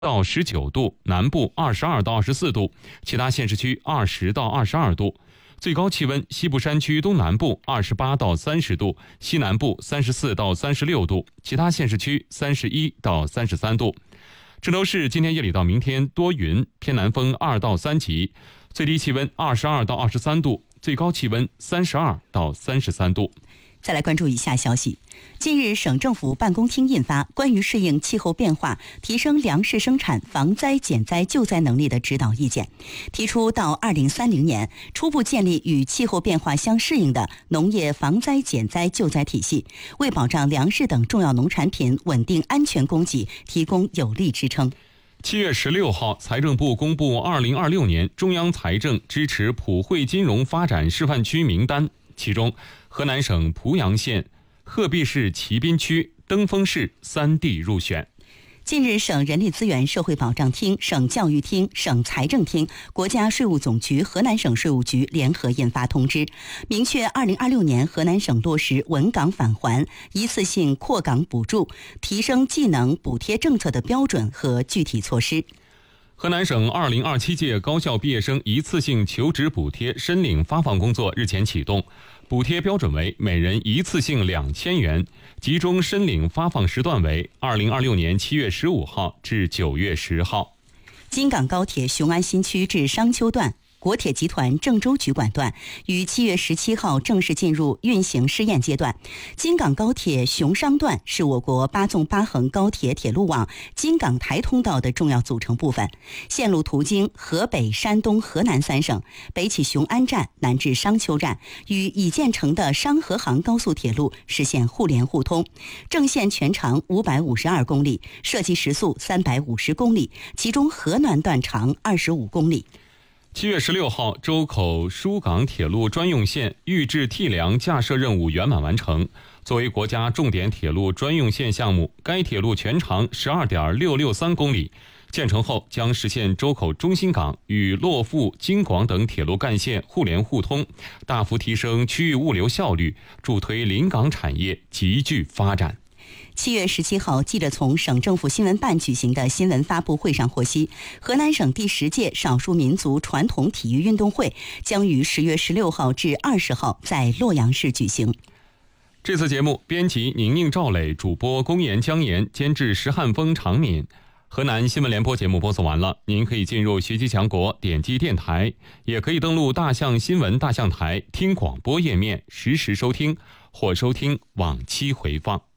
到19度，南部22到24度，其他县市区20到22度。最高气温，西部山区东南部28到30度，西南部34到36度，其他县市区31到33度。郑州市今天夜里到明天多云，偏南风2到3级，最低气温22到23度，最高气温32到33度。 再来关注以下消息。近日，省政府办公厅印发《关于适应气候变化、提升粮食生产、防灾减灾救灾能力的指导意见》，提出到2030年初步建立与气候变化相适应的农业防灾减灾救灾体系，为保障粮食等重要农产品稳定安全供给提供有力支撑。 7月16号，财政部公布2026年中央财政支持普惠金融发展示范区名单，其中河南省濮阳县、鹤壁市齐滨区、登封市3地入选。 近日，省人力资源社会保障厅、省教育厅、省财政厅、国家税务总局、河南省税务局联合印发通知，明确2026年河南省落实稳岗返还、一次性扩岗补助、提升技能补贴政策的标准和具体措施。 河南省2027届高校毕业生一次性求职补贴申领发放工作日前启动，补贴标准为每人一次性2000元，集中申领发放时段为2026年7月15号至9月10号。 京港高铁雄安新区至商丘段国铁集团郑州局管段于7月17号正式进入运行试验阶段。京港高铁雄商段是我国8纵8横高铁铁路网京港台通道的重要组成部分，线路途经河北、山东、河南3省，北起雄安站，南至商丘站，与已建成的商河杭高速铁路实现互联互通。正线全长552公里，设计时速350公里，其中河南段长25公里。 7月16号，周口疏港铁路专用线预制替梁架设任务圆满完成。作为国家重点铁路专用线项目，该铁路全长12.663公里，建成后将实现周口中心港与洛阜、京广等铁路干线互联互通，大幅提升区域物流效率，助推临港产业急剧发展。 7月17号，记者从省政府新闻办举行的新闻发布会上获悉，河南省第10届少数民族传统体育运动会将于10月16号至20号在洛阳市举行。 这次节目编辑宁宁、赵磊，主播公岩、江岩，监制石汉峰、常敏。河南新闻联播节目播送完了，您可以进入学习强国，点击电台，也可以登录大象新闻大象台听广播页面实时收听或收听往期回放。